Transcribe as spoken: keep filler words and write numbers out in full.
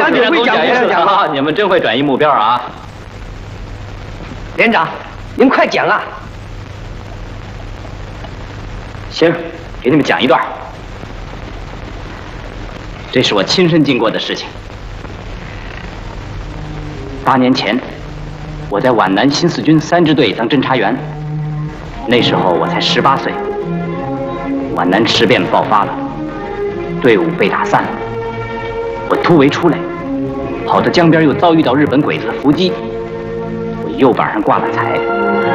长只会讲不会讲啊！你们真会转移目标啊！ 连长，您快讲啊！ 行，给你们讲一段。这是我亲身经过的事情。八年前，我在皖南新四军三支队当侦察员，那时候我才十八岁。皖南事变爆发了，队伍被打散了。我突围出来，跑到江边，又遭遇到日本鬼子的伏击，我右膀上挂了彩。